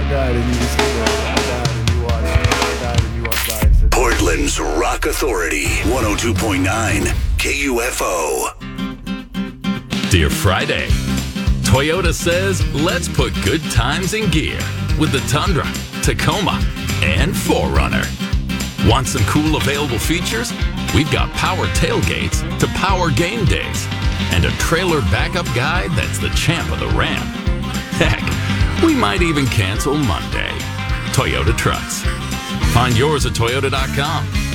died and you just I died and you watched. I died and you walked by and said, Portland's Rock Authority, 102.9 KUFO. Dear Friday, Toyota says let's put good times in gear with the Tundra, Tacoma, and 4Runner. Want some cool available features? We've got power tailgates to power game days and a trailer backup guide that's the champ of the ramp. Heck, we might even cancel Monday. Toyota Trucks. Find yours at Toyota.com.